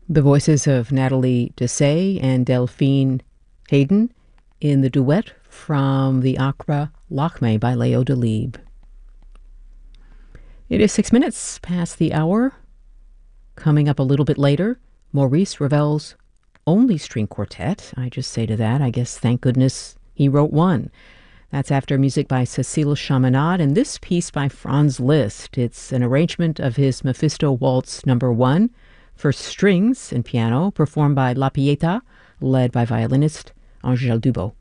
The voices of Natalie Dessay and Delphine Hayden in the duet from the opera Lakme by Leo Delibes. It is 6 minutes past the hour. Coming up a little bit later, Maurice Ravel's only string quartet. I just say to that, I guess thank goodness he wrote one. That's after music by Cécile Chaminade and this piece by Franz Liszt. It's an arrangement of his Mephisto Waltz No. 1 for strings and piano, performed by La Pieta, led by violinist Angèle Dubos.